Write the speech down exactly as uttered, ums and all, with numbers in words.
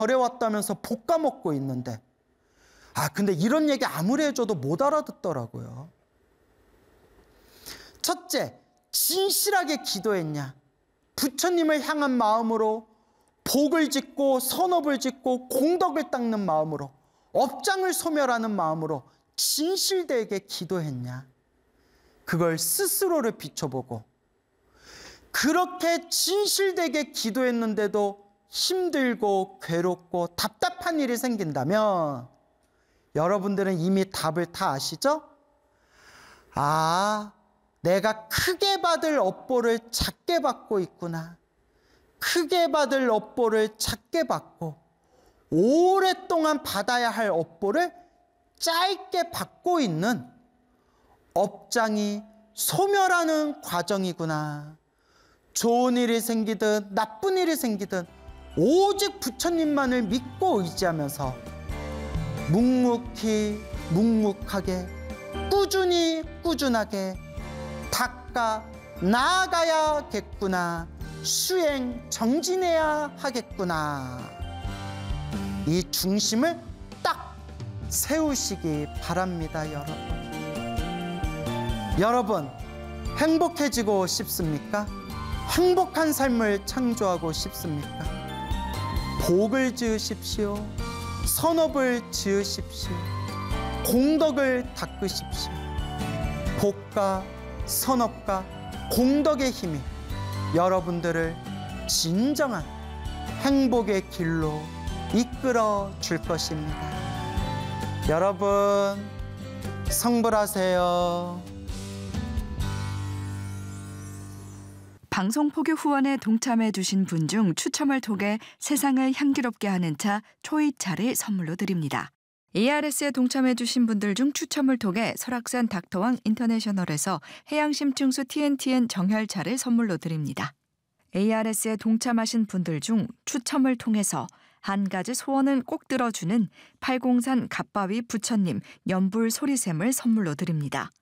절에 왔다면서 볶아 먹고 있는데, 아 근데 이런 얘기 아무리 해줘도 못 알아듣더라고요. 첫째, 진실하게 기도했냐? 부처님을 향한 마음으로, 복을 짓고 선업을 짓고 공덕을 닦는 마음으로, 업장을 소멸하는 마음으로 진실되게 기도했냐? 그걸 스스로를 비춰보고, 그렇게 진실되게 기도했는데도 힘들고 괴롭고 답답한 일이 생긴다면 여러분들은 이미 답을 다 아시죠? 아, 내가 크게 받을 업보를 작게 받고 있구나. 크게 받을 업보를 작게 받고 오랫동안 받아야 할 업보를 짧게 받고 있는 업장이 소멸하는 과정이구나. 좋은 일이 생기든 나쁜 일이 생기든 오직 부처님만을 믿고 의지하면서 묵묵히 묵묵하게 꾸준히 꾸준하게 닦아 나아가야겠구나. 수행 정진해야 하겠구나. 이 중심을 딱 세우시기 바랍니다, 여러분. 여러분, 행복해지고 싶습니까? 행복한 삶을 창조하고 싶습니까? 복을 지으십시오. 선업을 지으십시오. 공덕을 닦으십시오. 복과 선업과 공덕의 힘이 여러분들을 진정한 행복의 길로 이끌어 줄 것입니다. 여러분, 성불하세요. 방송 포교 후원에 동참해 주신 분 중 추첨을 통해 세상을 향기롭게 하는 차 초이차를 선물로 드립니다. 에이알에스에 동참해 주신 분들 중 추첨을 통해 설악산 닥터왕 인터내셔널에서 해양심층수 티엔티엔 정혈차를 선물로 드립니다. 에이알에스에 동참하신 분들 중 추첨을 통해서 한 가지 소원을 꼭 들어주는 팔공산 갓바위 부처님 연불 소리샘을 선물로 드립니다.